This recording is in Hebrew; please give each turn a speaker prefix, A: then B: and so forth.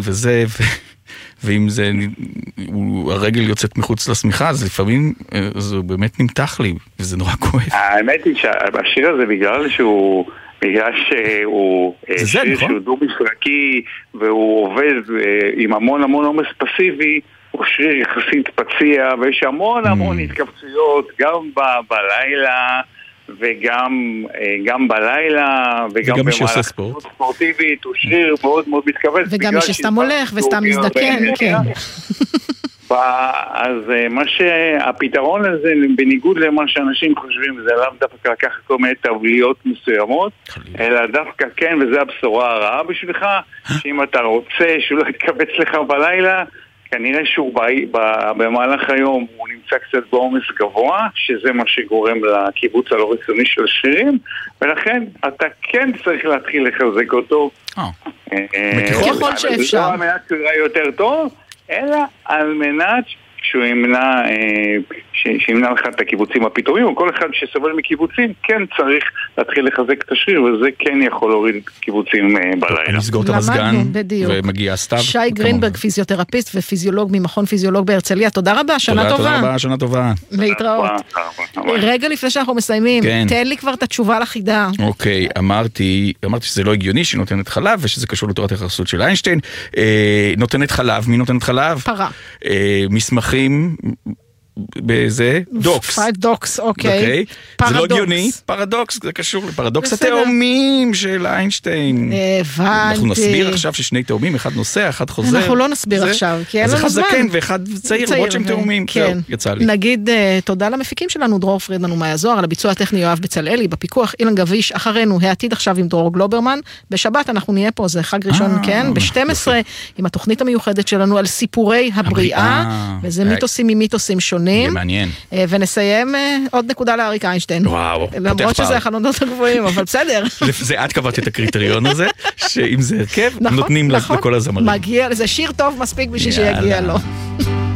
A: וזה, ואם זה, הרגל יוצאת מחוץ לשמיכה, אז לפעמים זה באמת נמתח לי, וזה נורא כואב.
B: האמת היא שהשיר הזה בגלל שהוא שיר שהוא דו-משרקי, והוא עובד עם המון עומס פסיבי, הוא שיר יחסית פציע, ויש המון התכווצויות, גם בלילה, וגם בלילה, וגם במהלך ספורטיבית, הוא שיר מאוד מאוד מתכווץ.
C: וגם מי שסתם הולך וסתם מזדקן, כן.
B: אז מה שהפתרון הזה, בניגוד למה שאנשים חושבים, זה לאו דווקא לקחת כל מיני תבליות מסוימות, אלא דווקא כן, וזה הבשורה הרעה בשבילך, שאם אתה רוצה שהוא לא יתקבץ לך בלילה, כנראה שהוא במהלך היום הוא נמצא קצת בעומס גבוה, שזה מה שגורם לקיבוץ הלא רצוני של השירים, ולכן אתה כן צריך להתחיל לחזק אותו.
C: ככל שאפשר.
B: לא על מנת שהוא יראה יותר טוב, אלא על מנת שהוא ימנע לך את הקיבוצים הפיתורים, או כל אחד שסובל מקיבוצים כן צריך להתחיל לחזק את השריר, וזה כן יכול להוריד קיבוצים בלילה.
A: נסגור את המזגן ומגיע סתיו.
C: שי גרינברג, פיזיותרפיסט ופיזיולוג ממכון פיזיולוג בהרצליה, תודה רבה, שנה טובה.
A: תודה רבה, שנה טובה.
C: להתראות. רגע לפני שאנחנו מסיימים, תן לי כבר את התשובה לחידה.
A: אוקיי, אמרתי שזה לא הגיוני שהיא נותנת חלב, ושזה קשור לתורת היחסות של איינשטיין. נותנת חלב, מי נותנת חלב?
C: פרה.
A: מסמכים בזה, דוקס.
C: דוקס, אוקיי.
A: זה לא הגיוני, פרדוקס, זה קשור לפרדוקס התאומים של איינשטיין.
C: הבנתי.
A: אנחנו נסביר עכשיו ששני תאומים, אחד נוסע, אחד חוזר.
C: אנחנו לא נסביר עכשיו, כי אין לנו זמן.
A: אז אחד זקן ואחד צעיר, למרות שהם תאומים.
C: כן.
A: יצא לי.
C: נגיד תודה למפיקים שלנו, דרור פרידמן ומאיה זוהר, על הביצוע הטכני יואב בצלאלי, בפיקוח אילן גביש, אחרינו, העתיד עכשיו עם דרור גלוברמן. בשבת אנחנו נהיה פה, זה חג ראשון, כן, ב-12, עם התוכנית המיוחדת שלנו על סיפורי הבריאה, וזה מיתוסים ממיתוסים שונים.
A: מעניין.
C: ונסיים עוד נקודה לאריק איינשטיין.
A: וואו.
C: למרות שזה החלונות הגבוהים, אבל בסדר.
A: זה את קבעת את הקריטריון הזה, שאם זה הרכב, נותנים לכל הזמרים.
C: מגיע, זה שיר טוב מספיק בשביל שיגיע לו.